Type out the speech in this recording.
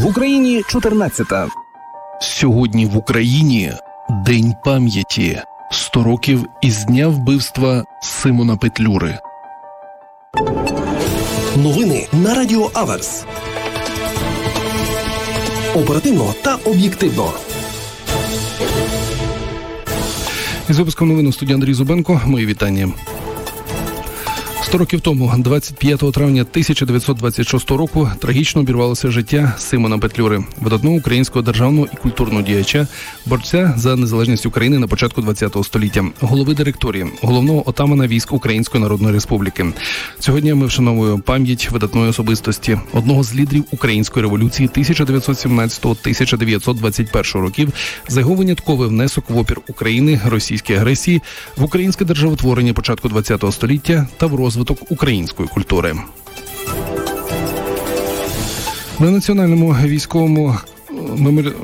В Україні 14-та. Сьогодні в Україні День пам'яті. 100 років із дня вбивства Симона Петлюри. Новини на Радіо Аверс. Оперативно та об'єктивно. Із випуском новин у студії Андрій Зубенко. Мої вітання. 100 років тому, 25 травня 1926 року, трагічно обірвалося життя Симона Петлюри, видатного українського державного і культурного діяча, борця за незалежність України на початку ХХ століття, голови директорії, головного отамана військ Української Народної Республіки. Сьогодні ми вшановуємо пам'ять видатної особистості, одного з лідерів Української революції 1917-1921 років, за його винятковий внесок в опір України російській агресії, в українське державотворення початку ХХ століття та в розвиток української культури. На Національному військовому